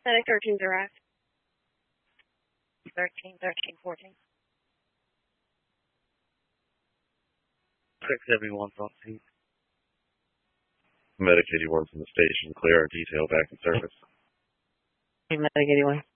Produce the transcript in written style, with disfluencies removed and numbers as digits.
Medic 13's arrived. 13, 14. 671's on scene. Medic 81's in the station. Clear our detail back in service. Medic 81.